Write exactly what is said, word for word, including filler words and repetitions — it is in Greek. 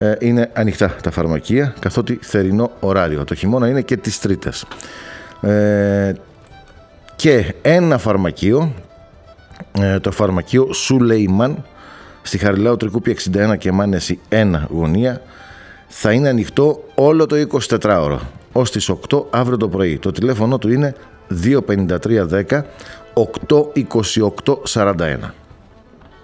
είναι ανοιχτά τα φαρμακεία, καθότι θερινό ωράριο. Το χειμώνα είναι και τις Τρίτες. Ε, και ένα φαρμακείο, ε, το φαρμακείο Σουλεϊμάν, στη Χαριλάου Τρικούπη εξήντα ένα και Μάνεση ένα γωνία, θα είναι ανοιχτό όλο το εικοσιτετράωρο ως τις οκτώ αύριο το πρωί. Το τηλέφωνο του είναι δύο πενήντα τρία δέκα οκτώ είκοσι οκτώ σαράντα ένα.